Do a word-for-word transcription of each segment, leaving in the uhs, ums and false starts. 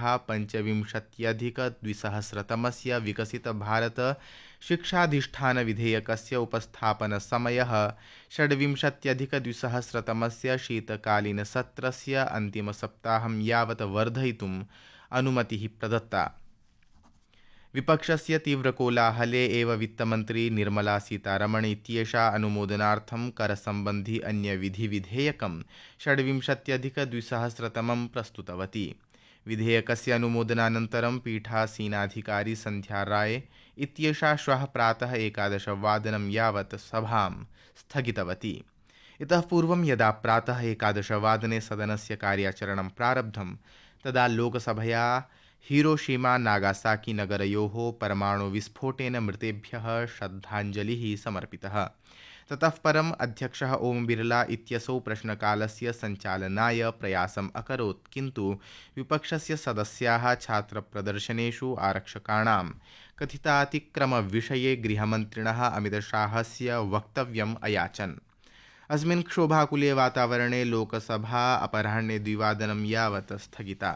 पञ्चविंशत्यधिकद्विसहस्रतमस्य विकसितभारतशिक्षाधिष्ठानविधेयकस्य उपस्थापनसमयः षड्विंशत्यधिकद्विसहस्रतमस्य शीतकालीनसत्रस्य अन्तिमसप्ताहं यावत् वर्धयितुम् अनुमतिः प्रदत्ता। विपक्षस्य तीव्रकोलाहले एव वित्तमन्त्री निर्मला सीतारमण इत्येषा अनुमोदनार्थं करसम्बन्धि अन्यविधिविधेयकं षड्विंशत्यधिकद्विसहस्रतमं प्रस्तुतवती। विधेयकस्य अनुमोदनानन्तरं पीठासीनाधिकारी सन्ध्या राय इत्येषा श्वः प्रातः एकादशवादनं यावत् सभां स्थगितवती। इतः पूर्वं यदा प्रातः एकादशवादने सदनस्य कार्याचरणं प्रारब्धं तदा लोकसभया हिरोशिमा नागासाकी नगरयोः परमाणुविस्फोटेन मृतेभ्यः श्रद्धाञ्जलिः समर्पितः। ततः परम् अध्यक्षः ओम बिरला इत्यसौ प्रश्नकालस्य सञ्चालनाय प्रयासम् अकरोत्, किन्तु विपक्षस्य सदस्याः छात्रप्रदर्शनेषु आरक्षकाणां कथितातिक्रमविषये गृहमन्त्रिणः अमितशाहस्य वक्तव्यम् अयाचन्। अस्मिन् क्षोभाकुले वातावरणे लोकसभा अपराह्णे द्विवादनं यावत् स्थगिता।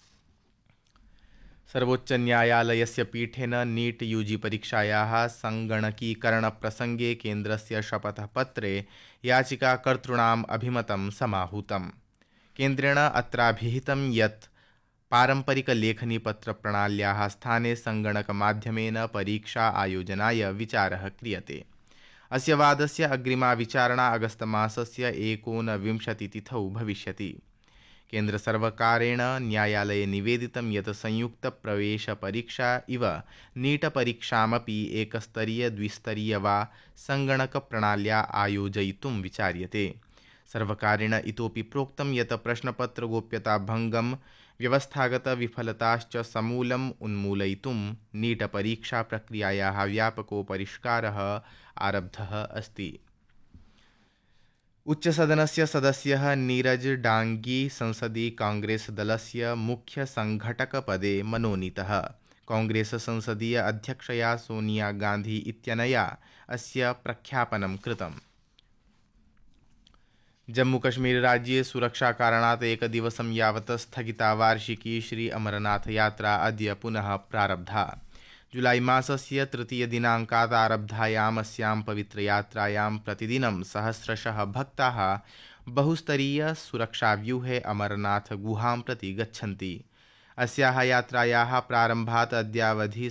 सर्वोच्चन्यायालयस्य पीठेन नीट यूजी परीक्षायाः सङ्गणकीकरणप्रसङ्गे केन्द्रस्य शपथपत्रे याचिकाकर्तॄणाम् अभिमतं समाहूतम्। केन्द्रेण अत्राभिहितं यत् पारम्परिकलेखनीपत्रप्रणाल्याः स्थाने सङ्गणकमाध्यमेन परीक्षा आयोजनाय विचारः क्रियते। अस्य वादस्य अग्रिमा विचारणा अगस्तमासस्य एकोनविंशतितिथौ भविष्यति। केन्द्रसर्वकारेण न्यायालये निवेदितं यत् संयुक्तप्रवेशपरीक्षा इव नीटपरीक्षामपि एकस्तरीय द्विस्तरीय वा सङ्गणकप्रणाल्या आयोजयितुं विचार्यते। सर्वकारेण इतोपि प्रोक्तं यत् प्रश्नपत्रगोप्यताभङ्गं व्यवस्थागतविफलताश्च समूलम् उन्मूलयितुं नीटपरीक्षाप्रक्रियायाः व्यापको परिष्कारः आरब्धः अस्ति। उच्चसदनस्य सदस्यः नीरज डांगी संसदि कांग्रेसदलस्य मुख्यसङ्घटकपदे मनोनीतः। कांग्रेस संसदीय अध्यक्षया सोनिया गान्धी इत्यनया अस्य प्रख्यापनं कृतम्। जम्मूकश्मीरराज्ये सुरक्षाकारणात् एकदिवसं यावत् स्थगिता वार्षिकी श्री अमरनाथयात्रा अद्य पुनः प्रारब्धा। जुलाई मासस्य तृतीयदिनाङ्कात् आरब्धायाम् अस्यां पवित्रयात्रायां प्रतिदिनं सहस्रशः भक्ताः बहुस्तरीयसुरक्षाव्यूहे अमरनाथगुहां प्रति गच्छन्ति। अस्याः यात्रायाः प्रारम्भात् अद्यावधि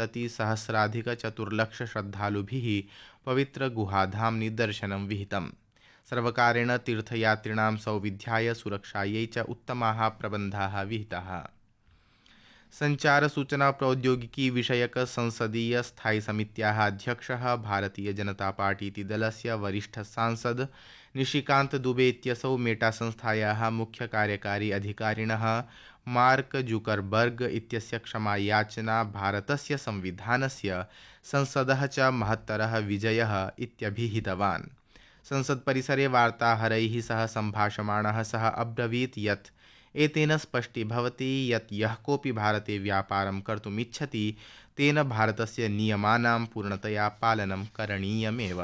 सप्ततिसहस्राधिकचतुर्लक्षश्रद्धालुभिः पवित्रगुहाधाम्नि दर्शनं विहितम्। सर्वकारेण तीर्थयात्रिणां सौविध्याय सुरक्षायै च उत्तमाः प्रबन्धाः विहिताः। संचार सूचना प्रौद्योगिकी विषयक संसदीय स्थायी समित्याः अध्यक्षः भारतीय जनता पार्टी इति दलस्य वरिष्ठ सांसद निशिकान्त दुबे इत्यसौ मेटा संस्थायाः मुख्य कार्यकारी अधिकारिणः मार्क जुकरबर्ग इत्यस्य क्षमायाचना भारतस्य संविधानस्य संसदः च महत्तरः विजयः इत्यभिहितवान्। संसत्परिसरे वार्ताहरैः सह सम्भाषमाणः सः अब्रवीत् यत् एतेन स्पष्टीभवति यत् यः कोऽपि भारते व्यापारं कर्तुम् इच्छति तेन भारतस्य नियमानां पूर्णतया पालनं करणीयमेव।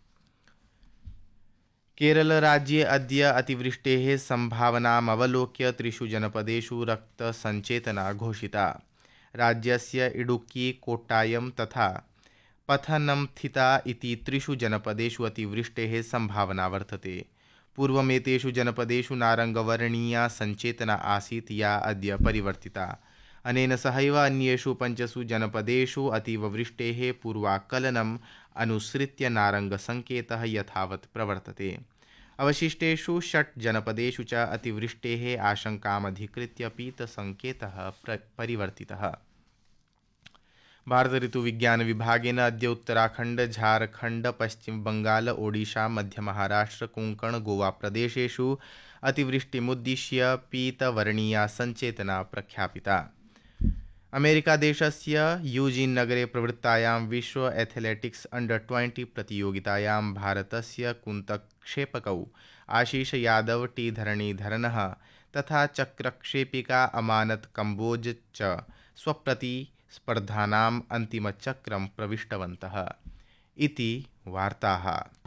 केरलराज्ये अद्य अतिवृष्टेः सम्भावनामवलोक्य त्रिषु जनपदेषु रक्तसञ्चेतना घोषिता। राज्यस्य इडुक्की, कोट्टायम तथा पथनमथिट्टा इति त्रिषु जनपदेषु अतिवृष्टेः सम्भावना वर्तते। पूर्वमेतेषु जनपदेषु नारङ्गवर्णीया सञ्चेतना आसीत्, या अद्य परिवर्तिता। अनेन सहैव अन्येषु पञ्चसु जनपदेषु अतीववृष्टेः पूर्वाकलनम् अनुसृत्य नारङ्गसङ्केतः यथावत् प्रवर्तते। अवशिष्टेषु षट् जनपदेषु च अतिवृष्टेः आशङ्कामधिकृत्य पीतसङ्केतः परिवर्तितः। भारत ऋतुविज्ञान विभागेन अद्य उत्तराखण्ड, झारखण्ड, पश्चिम बंगाल, ओडिशा, मध्य महाराष्ट्र, कोङ्कण, गोवा प्रदेशेषु अतिवृष्टिमुद्दिश्य पीतवर्णीया सञ्चेतना प्रख्यापिता। अमेरिकादेशस्य यूजिन् नगरे प्रवृत्तायां विश्व एथलेटिक्स् अंडर ट्वेंटी प्रतियोगितायां भारतस्य कुन्तक्षेपकौ आशीष यादव, टी धरणीधरनः तथा चक्रक्षेपिका अमानत कम्बोज च स्वप्रतिस्पर्धानाम् अन्तिमचक्रं प्रविष्टवन्तः इति वार्ताः।